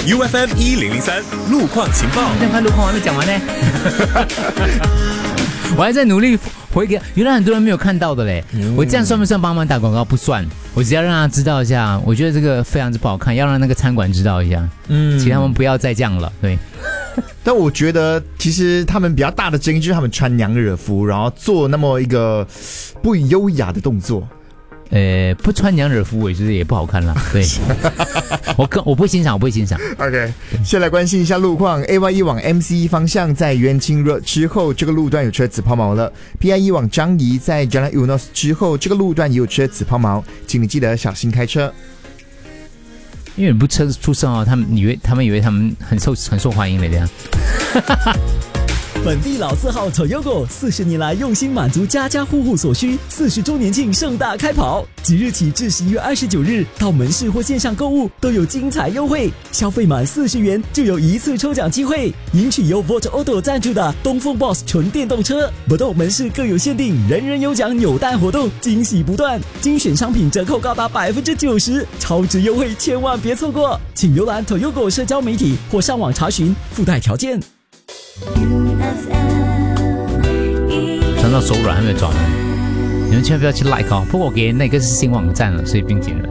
UFM 1003路况情报。 这样快路况还没讲完呢。我还在努力回给，原来很多人没有看到的嘞。我这样算不算帮忙打广告？不算，我只要让他知道一下。我觉得这个非常之不好看，要让那个餐馆知道一下。请他们不要再这样了。对。 但我觉得其实他们比较大的争议就是他们穿娘惹服，然后做那么一个不优雅的动作。 不穿娘惹服，我觉得也不好看啦。对，我不会欣赏，我不会欣赏。 OK， 先来关心一下路况。AY1 往 MC 方向在元清热之后，这个路段有车子抛锚了。PI1 往张仪在 Jalan Eunos 之后，这个路段也有车子抛锚，请你记得小心开车。 因为你不车出声哦，他们以为他们很受欢迎的这样。 本地老字号 Toyota 40年来用心满足家家户户所需，40周年庆盛大开跑，即日起至11月29日，到门市或线上购物都有精彩优惠，消费满40元就有一次抽奖机会，赢取由 Volt Auto 赞助的东风 Boss 纯电动车。不动门市更有限定人人有奖扭蛋活动，惊喜不断，精选商品折扣高达 90%， 超值优惠千万别错过，请浏览 Toyota 社交媒体或上网查询附带条件。 传到手软还没有转，你们千万不要去 like 哦。不过我给那个是新网站了，所以不用紧了。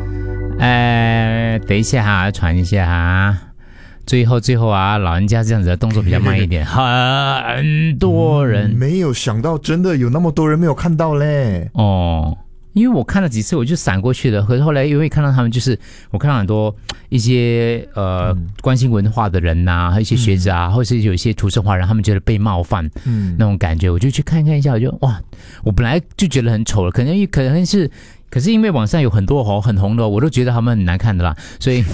等一下哈，传一下哈。最后啊，老人家这样子的动作比较慢一点，很多人没有想到，真的有那么多人没有看到嘞。 哦。因为我看了几次我就闪过去了，可是后来因为看到他们就是我看到很多一些关心文化的人呐，还有一些学者啊，或是有一些土生华人，他们觉得被冒犯，那种感觉，我就去看一下，我就哇，我本来就觉得很丑了，可是因为网上有很多很红的，我都觉得他们很难看的啦，所以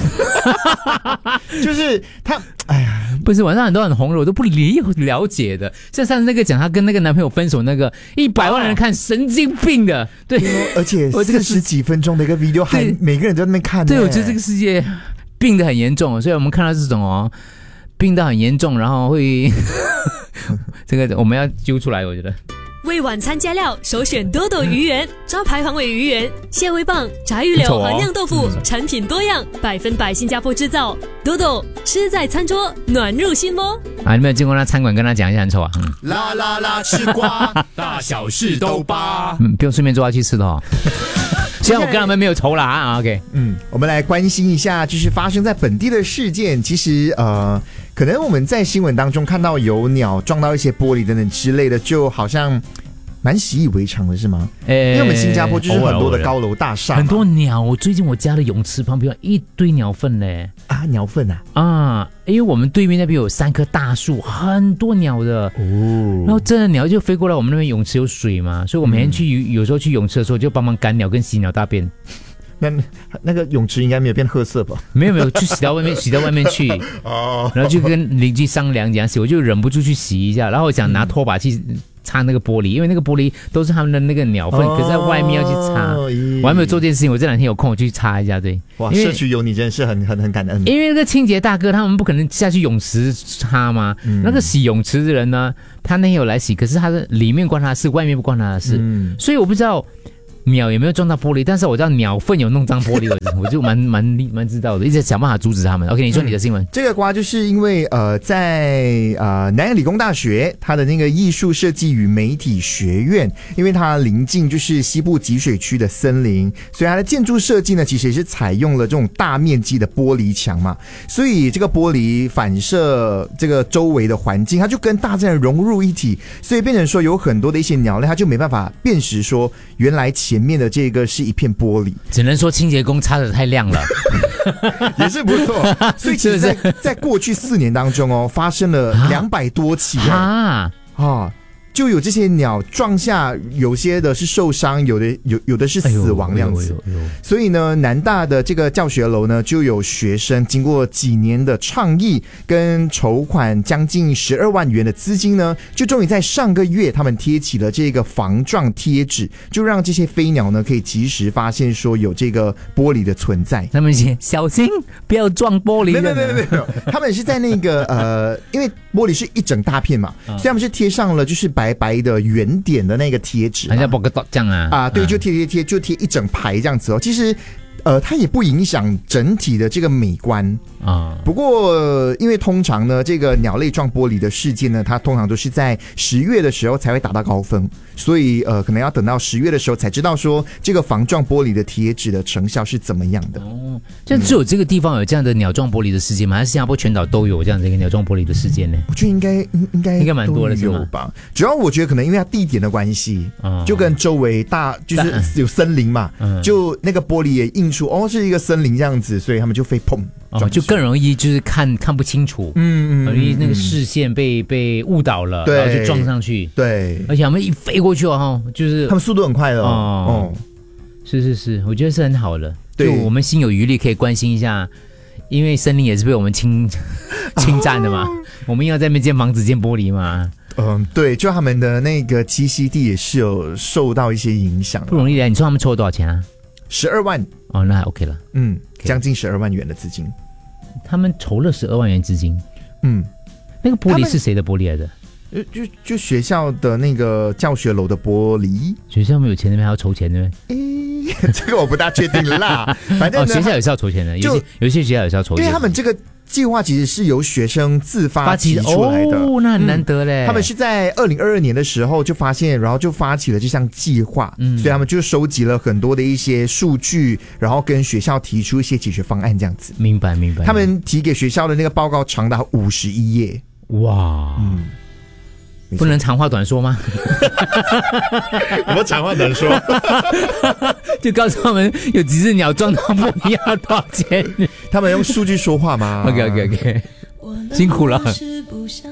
就是他，哎呀， 不是网上很多很红的，我都不了解的。像上次那个讲他跟那个男朋友分手那个100万人看，神经病的，对， 而且40几分钟的一个 video， 还每个人都在那边看。 对，我觉得这个世界病得很严重，所以我们看到这种病得很严重，然后会这个我们要揪出来，我觉得。 为晚餐加料，首选多多鱼圆，招牌黄尾鱼圆、蟹味棒、炸鱼柳和酿豆腐，产品多样，100%新加坡制造。多多吃在餐桌，暖入心窝。 你没有经过那餐馆跟他讲一下很丑啊？ 啦啦啦，吃瓜，大小事都扒。 不用顺便坐下去吃的哦。虽然我跟他们没有仇啦啊 ，OK， 我们来关心一下，就是发生在本地的事件。其实可能我们在新闻当中看到有鸟撞到一些玻璃等等之类的，就好像蛮习以为常的，是吗？因为我们新加坡就是很多的高楼大厦， 很多鸟。最近我家的泳池旁边有一堆鸟粪嘞。 啊，鸟粪因为我们对面那边有3棵大树，很多鸟的然后真的鸟就飞过来，我们那边泳池有水嘛，所以我每天有时候去泳池的时候就帮忙赶鸟跟洗鸟大便。 那个泳池应该没有变褐色吧？ 没有，去洗到外面去然后就跟邻居商量怎样洗，我就忍不住去洗一下，然后我想拿拖把去擦那个玻璃，因为那个玻璃都是他们的那个鸟粪，可是在外面要去擦。我还没有做这件事情，我这2天有空我去擦一下。对， 哇，社区有你真的是很感恩。 因为那个清洁大哥他们不可能下去泳池擦嘛，那个洗泳池的人呢，他那天有来洗，可是他的里面关他的事，外面不关他的事，所以我不知道鸟有没有撞到玻璃，但是我知道鸟粪有弄脏玻璃的，我就蛮知道的，一直想办法阻止他们。OK， 你说你的新闻。 这个瓜就是因为在南洋理工大学，它的那个艺术设计与媒体学院，因为它临近就是西部集水区的森林，所以它的建筑设计呢，其实也是采用了这种大面积的玻璃墙嘛，所以这个玻璃反射这个周围的环境，它就跟大自然融入一体，所以变成说有很多的一些鸟类，它就没办法辨识说原来前面的这个是一片玻璃， 只能说清洁工擦得太亮了， 也是不错。所以其实在过去4年当中发生了200多起就有这些鸟撞下，有些的是受伤，有的是死亡这样子。所以呢，南大的这个教学楼呢，就有学生经过几年的倡议跟筹款将近12万元的资金呢，就终于在上个月他们贴起了这个防撞贴纸，就让这些飞鸟呢可以及时发现说有这个玻璃的存在。 他们写小心不要撞玻璃。 没有，他们是在那个因为玻璃是一整大片嘛，所以他们是贴上了就是白的圆点的那个贴纸， 好像包个这样啊， 对，就贴就贴一整排这样子其实它也不影响整体的这个美观啊。不过，因为通常呢，这个鸟类撞玻璃的事件呢，它通常都是在10月的时候才会达到高峰，所以可能要等到10月的时候才知道说这个防撞玻璃的贴纸的成效是怎么样的。 哦，就只有这个地方有这样的鸟撞玻璃的事件吗？还是新加坡全岛都有这样的一个鸟撞玻璃的事件呢？ 我觉得应该蛮多的，是吗？ 吧。主要我觉得可能因为它地点的关系，就跟周围就是有森林嘛，就那个玻璃也映出是一个森林这样子，所以他们就会砰， 就更容易就是看不清楚，因为那个视线被误导了，然后就撞上去， 对， 而且他们一飞过去就是他们速度很快的是，我觉得是很好的，就我们心有余力可以关心一下。因为森林也是被我们侵占的嘛，我们要在那边建房子、建玻璃嘛。 对，就他们的那个栖息地也是有受到一些影响， 不容易的。你说他们抽了多少钱啊 ？12万哦，那还 OK 了。 将近12万元的资金， 他们筹了12万元资金。那个玻璃是谁的玻璃来的？ 就学校的那个教学楼的玻璃。 学校没有钱那边还要筹钱的。 这个我不大确定啦。反正学校也是要筹钱的，有些学校也是要筹钱。 因为他们这个计划其实是由学生自发提出来的， 那很难得嘞。 他们是在2022年的时候就发现，然后就发起了这项计划，所以他们就收集了很多的一些数据，然后跟学校提出一些解决方案，这样子。 明白。 他们提给学校的那个报告长达51页。 哇，不能长话短说吗？ 什么长话短说？ 就告诉他们有几只鸟撞到玻璃要多少钱？ 他们用数据说话吗？ OK， 辛苦了。